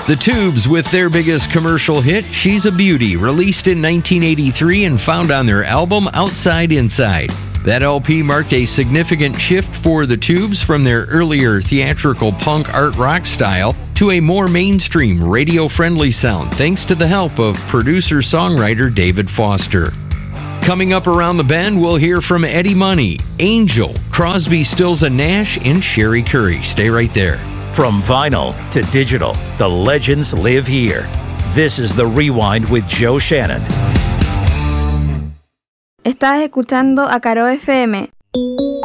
The Tubes with their biggest commercial hit, She's a Beauty, released in 1983 and found on their album Outside Inside. That LP marked a significant shift for the Tubes from their earlier theatrical punk art rock style to a more mainstream radio-friendly sound, thanks to the help of producer-songwriter David Foster. Coming up around the bend, we'll hear from Eddie Money, Angel, Crosby, Stills and Nash, and Sherry Curry. Stay right there. From vinyl to digital, the legends live here. This is The Rewind with Joe Shannon. Estás escuchando a Caro FM.